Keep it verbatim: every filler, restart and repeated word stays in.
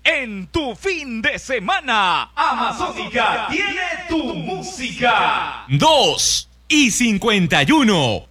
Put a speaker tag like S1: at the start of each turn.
S1: en tu fin de semana. Amazónica tiene tu música.
S2: dos y cincuenta y uno.